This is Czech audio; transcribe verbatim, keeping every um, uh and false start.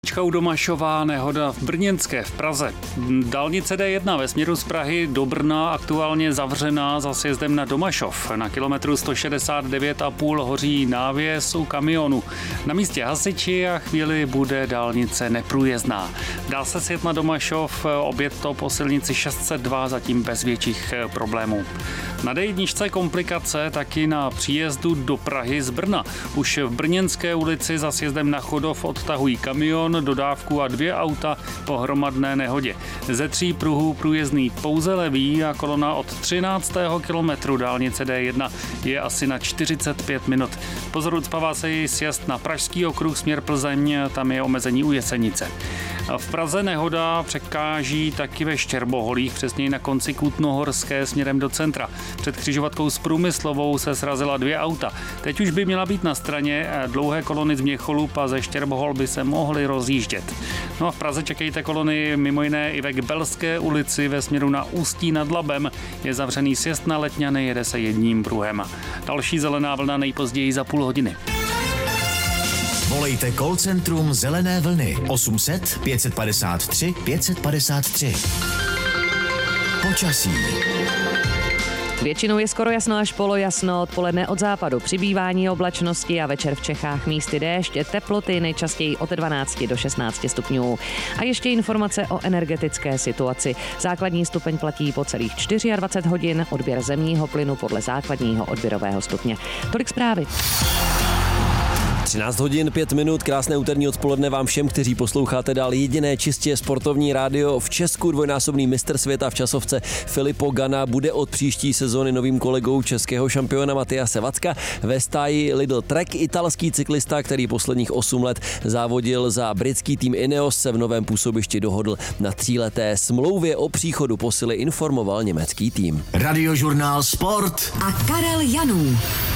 U Domašova, nehoda v Brněnské v Praze. Dálnice D jedna ve směru z Prahy do Brna aktuálně zavřená za sjezdem na Domašov. Na kilometru sto šedesát devět a půl hoří návěs u kamionu. Na místě hasiči a chvíli bude dálnice neprůjezdná. Dá se sjet na Domašov, objet to po silnici šest set dva, zatím bez větších problémů. Na D jedna komplikace taky na příjezdu do Prahy z Brna. Už v Brněnské ulici za sjezdem na Chodov odtahují kamion, dodávku a dvě auta po hromadné nehodě. Ze tří pruhů průjezdný pouze levý a kolona od třináctého kilometru dálnice D jedna je asi na čtyřicet pět minut. Pozor, ucpává se i sjezd na Pražský okruh směr Plzeň, tam je omezení u Jesenice. V Praze nehoda překáží taky ve Štěrboholích, přesněji na konci Kutnohorské směrem do centra. Před křižovatkou s Průmyslovou se srazila dvě auta. Teď už by měla být na straně, dlouhé kolony z Měcholup a ze Štěrbohol by se mohly rozjíždět. No a v Praze čekejte kolony mimo jiné i ve Kbelské ulici ve směru na Ústí nad Labem. Je zavřený sjezd na Letňany, jede se jedním pruhem. Další zelená vlna nejpozději za půl hodiny. Volejte call centrum Zelené vlny osm set pět padesát tři pět padesát tři. Počasí. Většinou je skoro jasno až polojasno, odpoledne od západu přibývání oblačnosti a večer v Čechách místy déšť, teploty nejčastěji od dvanácti do šestnácti stupňů. A ještě informace o energetické situaci. Základní stupeň platí po celých dvacet čtyři hodin, odběr zemního plynu podle základního odběrového stupně. Tolik zprávy. třináct hodin pět minut, krásné úterní odpoledne vám všem, kteří posloucháte dál jediné čistě sportovní rádio v Česku. Dvojnásobný mistr světa v časovce Filippo Ganna bude od příští sezóny novým kolegou českého šampiona Matyase Vacka. Ve stáji Lidl Trek italský cyklista, který posledních osm let závodil za britský tým Ineos, se v novém působišti dohodl na tříleté smlouvě. O příchodu posily informoval německý tým. Radiožurnál Sport a Karel Janů.